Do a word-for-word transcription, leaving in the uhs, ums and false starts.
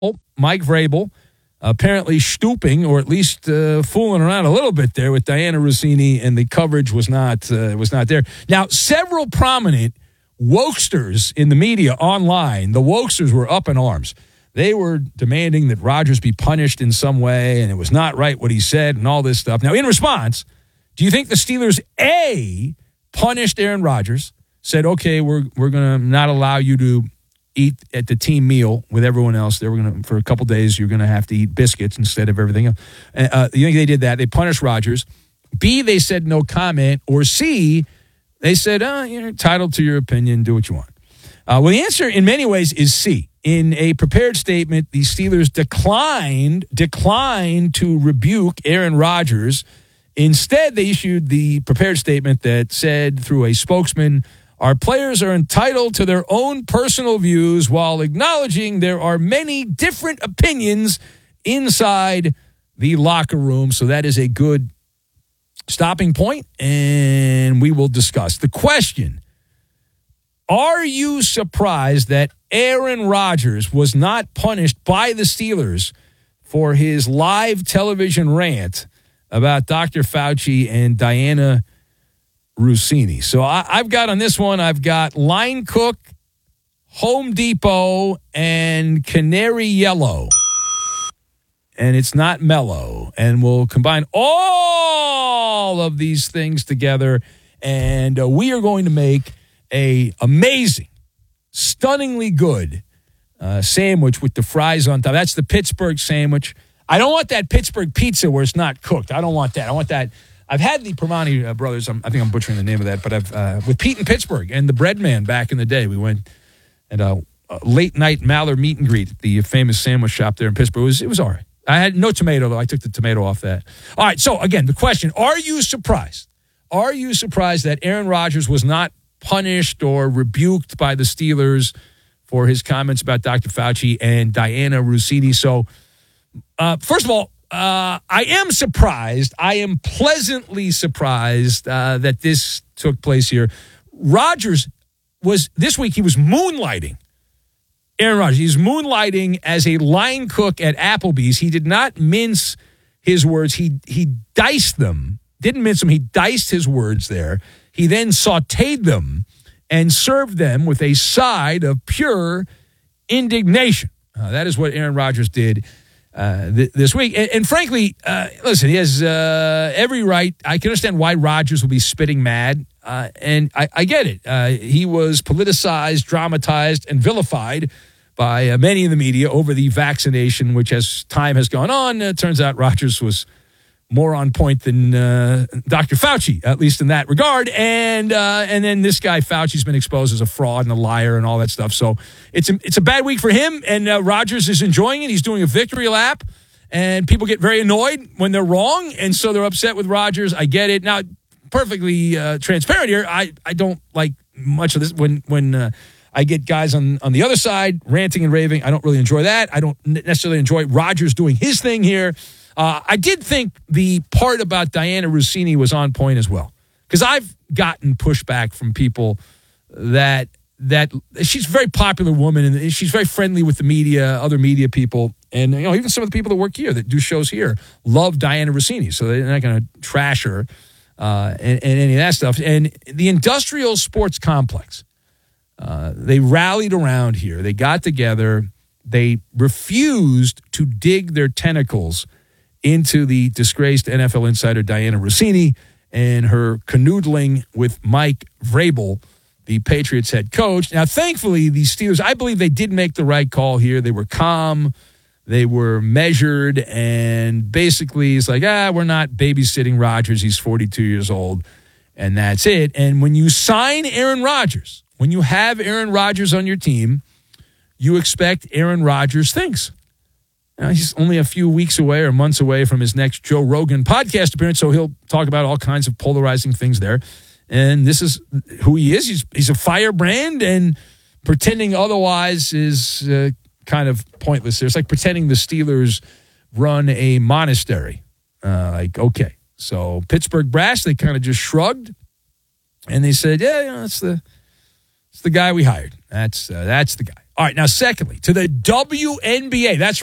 Mike Vrabel, apparently stooping or at least uh, fooling around a little bit there with Diana Russini, and the coverage was not uh, was not there. Now, several prominent wokesters in the media online, the wokesters were up in arms. They were demanding that Rodgers be punished in some way, and it was not right what he said and all this stuff. Now, in response, do you think the Steelers, A, punished Aaron Rodgers, said, okay, we're we're going to not allow you to eat at the team meal with everyone else. They were going to, for a couple days, you're going to have to eat biscuits instead of everything else. Uh, you think they did that? They punished Rodgers. B, they said no comment. Or C, they said, oh, you're entitled to your opinion. Do what you want. Uh, well, the answer in many ways is C. In a prepared statement, the Steelers declined, declined to rebuke Aaron Rodgers. Instead, they issued the prepared statement that said through a spokesman, our players are entitled to their own personal views while acknowledging there are many different opinions inside the locker room. So that is a good stopping point, and we will discuss. The question, are you surprised that Aaron Rodgers was not punished by the Steelers for his live television rant about Doctor Fauci and Diana Russini? So I, I've got on this one, I've got Line Cook, Home Depot, and Canary Yellow. And it's not mellow. And we'll combine all of these things together, and uh, we are going to make a amazing, stunningly good uh, sandwich with the fries on top. That's the Pittsburgh sandwich. I don't want that Pittsburgh pizza where it's not cooked. I don't want that. I want that. I've had the Permani uh, brothers. I'm, I think I'm butchering the name of that, but I've uh, with Pete in Pittsburgh and the Bread Man back in the day. We went at a, a late night Maller meet and greet at the famous sandwich shop there in Pittsburgh. It was, it was all right. I had no tomato, though. I took the tomato off that. All right, so again, the question, are you surprised? Are you surprised that Aaron Rodgers was not punished or rebuked by the Steelers for his comments about Doctor Fauci and Diana Russini? So, uh, first of all, uh, I am surprised. I am pleasantly surprised uh, that this took place here. Rodgers was, this week, he was moonlighting. Aaron Rodgers, he's moonlighting as a line cook at Applebee's. He did not mince his words. He he diced them. Didn't mince them. He diced his words there. He then sautéed them and served them with a side of pure indignation. Uh, that is what Aaron Rodgers did uh, th- this week. And, and frankly, uh, listen, he has uh, every right. I can understand why Rodgers will be spitting mad. Uh, and I, I get it. Uh, he was politicized, dramatized, and vilified by uh, many in the media over the vaccination, which as time has gone on, it turns out Rodgers was more on point than uh, Doctor Fauci, at least in that regard. And uh, and then this guy Fauci's been exposed as a fraud and a liar and all that stuff. So it's a, it's a bad week for him, and uh, Rodgers is enjoying it. He's doing a victory lap, and people get very annoyed when they're wrong, and so they're upset with Rodgers. I get it. Now, perfectly uh, transparent here, I, I don't like much of this when when uh, I get guys on, on the other side ranting and raving. I don't really enjoy that. I don't necessarily enjoy Rodgers doing his thing here. Uh, I did think the part about Diana Russini was on point as well, because I've gotten pushback from people that that she's a very popular woman and she's very friendly with the media, other media people, and you know even some of the people that work here that do shows here love Diana Russini, so they're not going to trash her uh, and, and any of that stuff. And the industrial sports complex, uh, they rallied around here. They got together. They refused to dig their tentacles into the disgraced N F L insider Diana Russini and her canoodling with Mike Vrabel, the Patriots head coach. Now, thankfully, the Steelers, I believe they did make the right call here. They were calm. They were measured. And basically, it's like, ah, we're not babysitting Rodgers. He's forty-two years old. And that's it. And when you sign Aaron Rodgers, when you have Aaron Rodgers on your team, you expect Aaron Rodgers things. Now, he's only a few weeks away or months away from his next Joe Rogan podcast appearance, so he'll talk about all kinds of polarizing things there. And this is who he is. He's he's a firebrand, and pretending otherwise is uh, kind of pointless. There's like pretending the Steelers run a monastery. Uh, like, okay. So Pittsburgh brass, they kind of just shrugged, and they said, yeah, you know, that's the, that's the guy we hired. That's uh, that's the guy. All right, now, secondly, to the W N B A. That's